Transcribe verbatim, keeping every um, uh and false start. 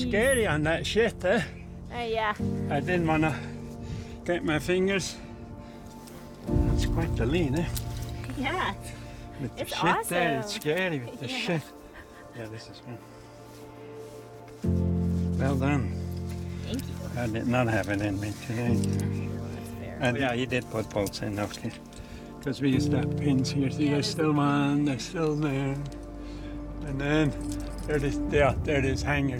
scary on that shit, eh? Uh, yeah. I didn't want to get my fingers. It's quite the lean, eh? Yeah. With the It's shit there, it's awesome. scary with the Yeah. shit. Yeah, this is one. Well done. Thank you. I did not have it in me today. That's fair. And yeah, he did put bolts in, okay. Because we used to have pins here. See, Yeah, there's there's still a pin. one, there's still there. And then there it is, yeah, there it is, hangers.